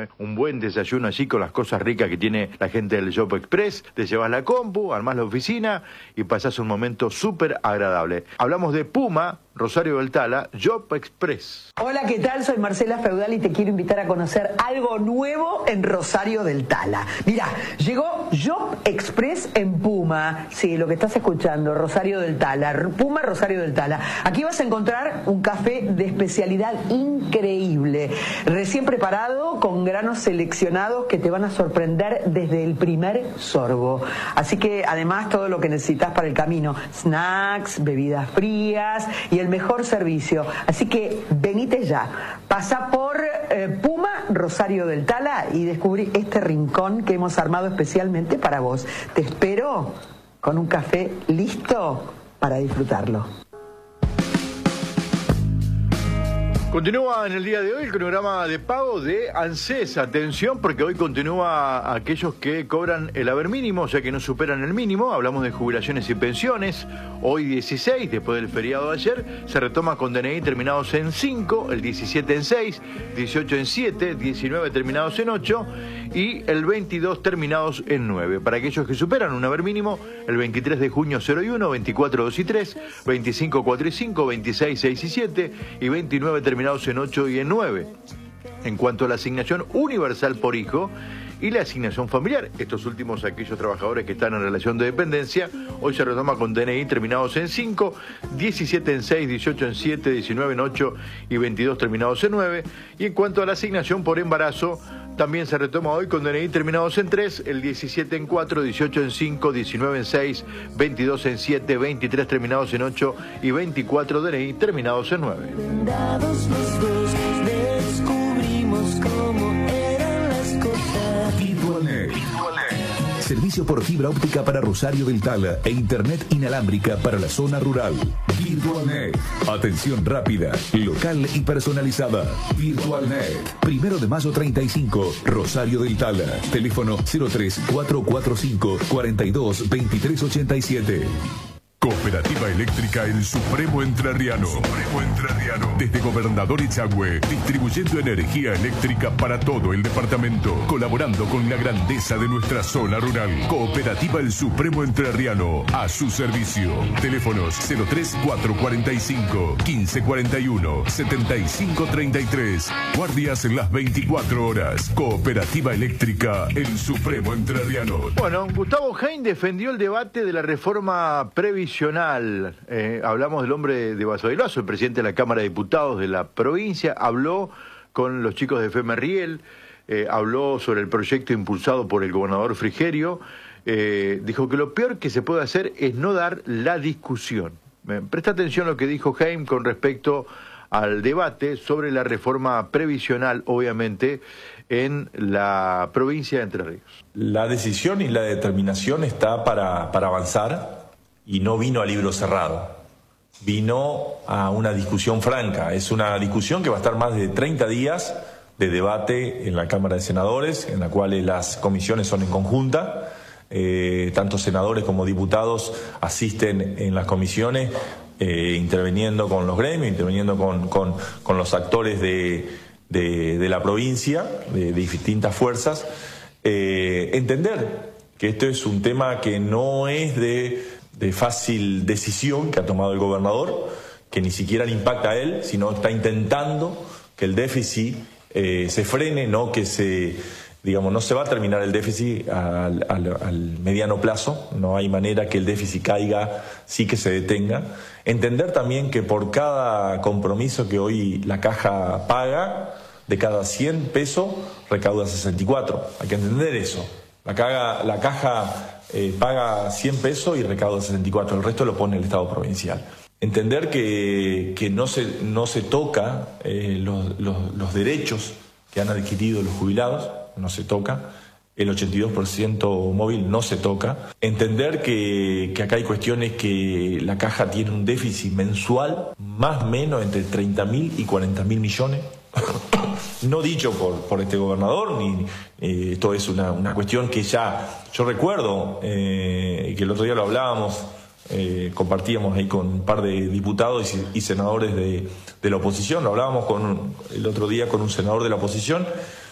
un buen desayuno allí con las cosas ricas que tiene la gente del Job Express. Te llevas la compu, armás la oficina y pasás un momento súper agradable. Hablamos de Puma, Rosario del Tala, Job Express. Hola, ¿qué tal? Soy Marcela Feudal y te quiero invitar a conocer algo nuevo en Rosario del Tala. Mirá, llegó Job Express en Puma. Sí, lo que estás escuchando, Rosario del Tala. Puma, Rosario del Tala. Aquí vas a encontrar un café de especialidad increíble, recién preparado con granos seleccionados que te van a sorprender desde el primer sorbo. Así que además todo lo que necesitas para el camino, snacks, bebidas frías y el mejor servicio. Así que venite ya, pasa por Puma, Rosario del Tala y descubrí este rincón que hemos armado especialmente para vos. Te espero con un café listo para disfrutarlo. Continúa en el día de hoy el cronograma de pago de ANSES. Atención, porque hoy continúa aquellos que cobran el haber mínimo, o sea que no superan el mínimo. Hablamos de jubilaciones y pensiones. Hoy 16, después del feriado de ayer, se retoma con DNI terminados en 5, el 17 en 6, 18 en 7, 19 terminados en 8 y el 22 terminados en 9. Para aquellos que superan un haber mínimo, el 23 de junio 0 y 1, 24 2 y 3, 25 4 y 5, 26 6 y 7 y 29 terminados en 8 y en 9. En cuanto a la asignación universal por hijo y la asignación familiar, estos últimos aquellos trabajadores que están en relación de dependencia, hoy se retoma con DNI terminados en 5, 17 en 6, 18 en 7, 19 en 8 y 22 terminados en 9. Y en cuanto a la asignación por embarazo, también se retoma hoy con DNI terminados en 3, el 17 en 4, 18 en 5, 19 en 6, 22 en 7, 23 terminados en 8 y 24 DNI terminados en 9. Vendados los dos, descubrimos cómo eran las cosas. Virtualnet. Servicio por fibra óptica para Rosario del Tala e internet inalámbrica para la zona rural. Virtualnet. Atención rápida, local y personalizada. Virtualnet. 1 de mayo 35, Rosario del Tala. Teléfono 03445 42 23 87. Cooperativa Eléctrica El Supremo Entrerriano. Desde Gobernador Echagüe, distribuyendo energía eléctrica para todo el departamento, colaborando con la grandeza de nuestra zona rural. Cooperativa El Supremo Entrerriano, a su servicio. Teléfonos 03445 1541 7533. Guardias en las 24 horas. Cooperativa Eléctrica El Supremo Entrerriano. Bueno, Gustavo Hein defendió el debate de la reforma previsional. Hablamos del hombre de Vaso del Vaso, el presidente de la Cámara de Diputados de la provincia, habló con los chicos de FEMERRIEL, habló sobre el proyecto impulsado por el gobernador Frigerio, dijo que lo peor que se puede hacer es no dar la discusión. Presta atención a lo que dijo Hein con respecto al debate sobre la reforma previsional, obviamente, en la provincia de Entre Ríos. La decisión y la determinación está para avanzar. Y no vino a libro cerrado, vino a una discusión franca. Es una discusión que va a estar más de 30 días de debate en la Cámara de Senadores, en la cual las comisiones son en conjunta. Tanto senadores como diputados asisten en las comisiones, interviniendo con los gremios, interviniendo con los actores de la provincia, de distintas fuerzas. Entender que esto es un tema que no es de fácil decisión que ha tomado el gobernador, que ni siquiera le impacta a él, sino está intentando que el déficit se frene, no que no se va a terminar el déficit al mediano plazo, no hay manera que el déficit caiga, sí que se detenga. Entender también que por cada compromiso que hoy la caja paga, de cada 100 pesos recauda 64. Hay que entender eso. La caja paga 100 pesos y recauda 64, el resto lo pone el Estado provincial. Entender que no se toca los derechos que han adquirido los jubilados, no se toca, el 82% móvil no se toca. Entender que acá hay cuestiones que la caja tiene un déficit mensual más o menos entre 30.000 y 40.000 millones. No dicho por este gobernador, ni esto es una cuestión que ya, yo recuerdo que el otro día lo hablábamos, compartíamos ahí con un par de diputados y senadores de la oposición, lo hablábamos el otro día con un senador de la oposición,